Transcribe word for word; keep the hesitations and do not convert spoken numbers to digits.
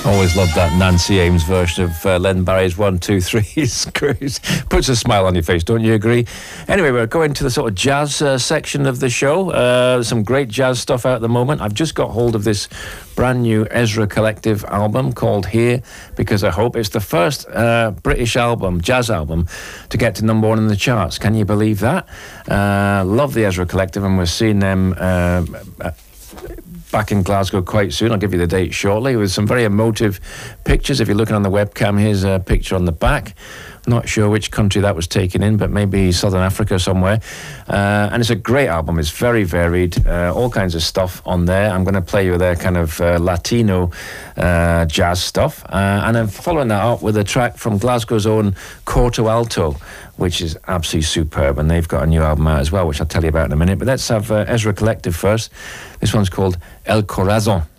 Always loved that Nancy Ames version of uh, Len Barry's One, Two, Three. Puts a smile on your face, don't you agree? Anyway, we're going to the sort of jazz uh, section of the show. Uh, some great jazz stuff out at the moment. I've just got hold of this brand new Ezra Collective album called Here Because I Hope. It's the first uh, British album, jazz album, to get to number one in the charts. Can you believe that? Uh, love the Ezra Collective, and we're seeing them uh, back in Glasgow quite soon. I'll give you the date shortly, with some very emotive pictures. If you're looking on the webcam, here's a picture on the back. Not sure which country that was taken in, but maybe Southern Africa somewhere. Uh, and it's a great album. It's very varied, uh, all kinds of stuff on there. I'm going to play you their kind of uh, Latino uh, jazz stuff. Uh, and I'm following that up with a track from Glasgow's own Corto Alto, which is absolutely superb. And they've got a new album out as well, which I'll tell you about in a minute. But let's have uh, Ezra Collective first. This one's called El Corazon.